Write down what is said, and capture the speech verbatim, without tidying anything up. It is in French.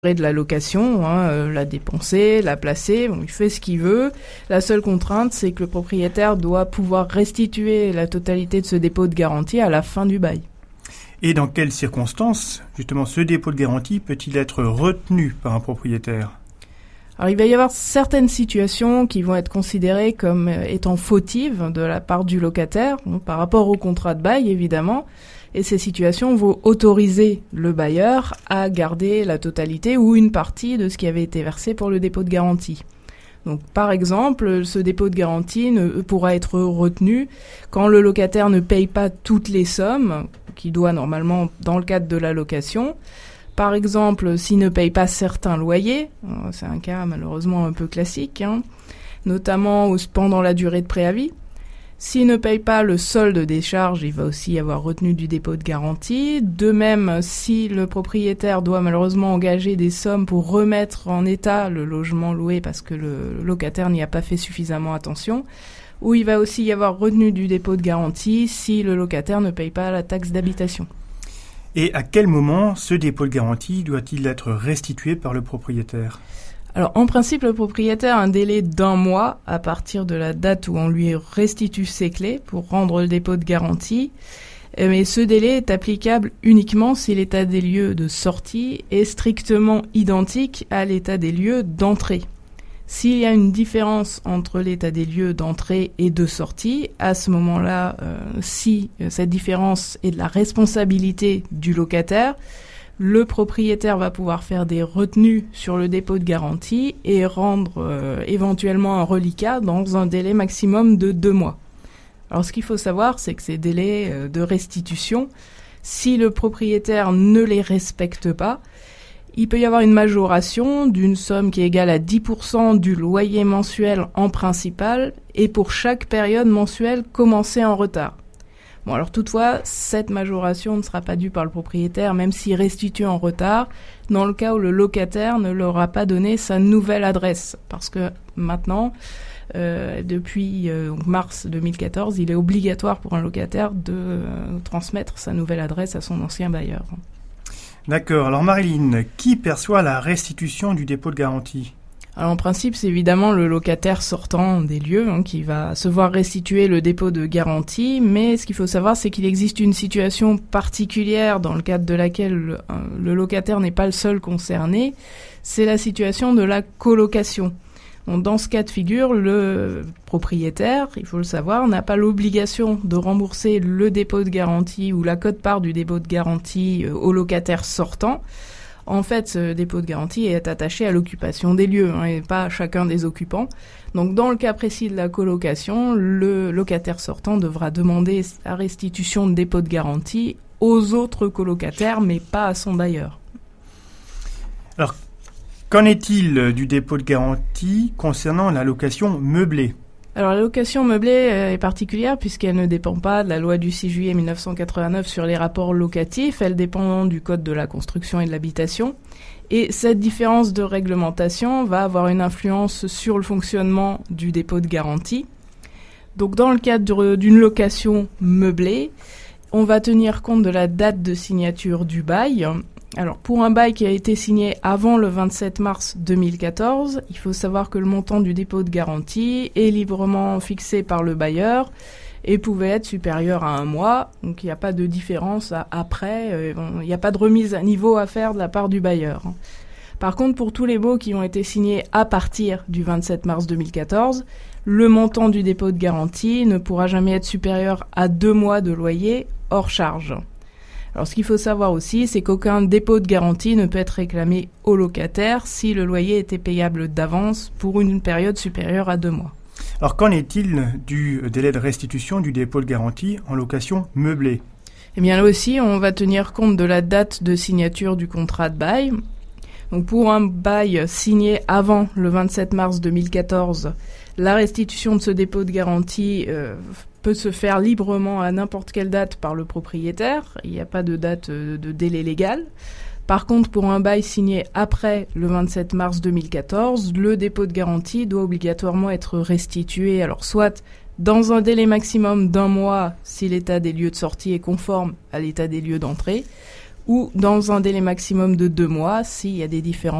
de la location, hein, euh, la dépenser, la placer, bon, il fait ce qu'il veut. La seule contrainte, c'est que le propriétaire doit pouvoir restituer la totalité de ce dépôt de garantie à la fin du bail. Et dans quelles circonstances, justement, ce dépôt de garantie peut-il être retenu par un propriétaire ? Alors, il va y avoir certaines situations qui vont être considérées comme étant fautives de la part du locataire, bon, par rapport au contrat de bail, évidemment. Et ces situations vont autoriser le bailleur à garder la totalité ou une partie de ce qui avait été versé pour le dépôt de garantie. Donc, par exemple, ce dépôt de garantie ne, pourra être retenu quand le locataire ne paye pas toutes les sommes qu'il doit normalement dans le cadre de la location. Par exemple, s'il ne paye pas certains loyers, c'est un cas malheureusement un peu classique, hein, notamment pendant la durée de préavis. S'il ne paye pas le solde des charges, il va aussi y avoir retenu du dépôt de garantie. De même, si le propriétaire doit malheureusement engager des sommes pour remettre en état le logement loué parce que le locataire n'y a pas fait suffisamment attention, ou il va aussi y avoir retenu du dépôt de garantie si le locataire ne paye pas la taxe d'habitation. Et à quel moment ce dépôt de garantie doit-il être restitué par le propriétaire ? Alors, en principe, le propriétaire a un délai d'un mois à partir de la date où on lui restitue ses clés pour rendre le dépôt de garantie. Mais ce délai est applicable uniquement si l'état des lieux de sortie est strictement identique à l'état des lieux d'entrée. S'il y a une différence entre l'état des lieux d'entrée et de sortie, à ce moment-là, euh, si cette différence est de la responsabilité du locataire, le propriétaire va pouvoir faire des retenues sur le dépôt de garantie et rendre euh, éventuellement un reliquat dans un délai maximum de deux mois. Alors ce qu'il faut savoir, c'est que ces délais euh, de restitution, si le propriétaire ne les respecte pas, il peut y avoir une majoration d'une somme qui est égale à dix pour cent du loyer mensuel en principal et pour chaque période mensuelle commencée en retard. Bon, alors toutefois, cette majoration ne sera pas due par le propriétaire, même s'il restitue en retard, dans le cas où le locataire ne leur a pas donné sa nouvelle adresse. Parce que maintenant, euh, depuis euh, mars deux mille quatorze, il est obligatoire pour un locataire de euh, transmettre sa nouvelle adresse à son ancien bailleur. D'accord. Alors Marilyn, qui perçoit la restitution du dépôt de garantie ? Alors en principe, c'est évidemment le locataire sortant des lieux hein, qui va se voir restituer le dépôt de garantie, mais ce qu'il faut savoir, c'est qu'il existe une situation particulière dans le cadre de laquelle le, le locataire n'est pas le seul concerné, c'est la situation de la colocation. Donc, dans ce cas de figure, le propriétaire, il faut le savoir, n'a pas l'obligation de rembourser le dépôt de garantie ou la quote-part du dépôt de garantie au locataire sortant. En fait, ce dépôt de garantie est attaché à l'occupation des lieux hein, et pas à chacun des occupants. Donc, dans le cas précis de la colocation, le locataire sortant devra demander la restitution de dépôt de garantie aux autres colocataires, mais pas à son bailleur. Alors, qu'en est-il du dépôt de garantie concernant la location meublée ? Alors la location meublée est particulière puisqu'elle ne dépend pas de la loi du six juillet mille neuf cent quatre-vingt-neuf sur les rapports locatifs, elle dépend du code de la construction et de l'habitation. Et cette différence de réglementation va avoir une influence sur le fonctionnement du dépôt de garantie. Donc dans le cadre d'une location meublée, on va tenir compte de la date de signature du bail. Alors, pour un bail qui a été signé avant le vingt-sept mars deux mille quatorze, il faut savoir que le montant du dépôt de garantie est librement fixé par le bailleur et pouvait être supérieur à un mois. Donc, il n'y a pas de différence à, après. Euh, bon, il n'y a pas de remise à niveau à faire de la part du bailleur. Par contre, pour tous les baux qui ont été signés à partir du vingt-sept mars deux mille quatorze, le montant du dépôt de garantie ne pourra jamais être supérieur à deux mois de loyer hors charge. Alors, ce qu'il faut savoir aussi, c'est qu'aucun dépôt de garantie ne peut être réclamé au locataire si le loyer était payable d'avance pour une période supérieure à deux mois. Alors, qu'en est-il du délai de restitution du dépôt de garantie en location meublée ? Eh bien, là aussi, on va tenir compte de la date de signature du contrat de bail. Donc, pour un bail signé avant le vingt-sept mars deux mille quatorze, la restitution de ce dépôt de garantie euh, peut se faire librement à n'importe quelle date par le propriétaire. Il n'y a pas de date de délai légal. Par contre, pour un bail signé après le vingt-sept mars deux mille quatorze, le dépôt de garantie doit obligatoirement être restitué. Alors, soit dans un délai maximum d'un mois si l'état des lieux de sortie est conforme à l'état des lieux d'entrée, ou dans un délai maximum de deux mois s'il y a des différences